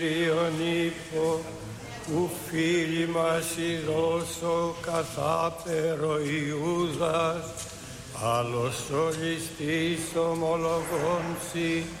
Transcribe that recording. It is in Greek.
Ιωνίπο, ου φίλοι μας ιδώσω καθάπερο Ιούδας, άλλος ολιστής ομολογώνσι,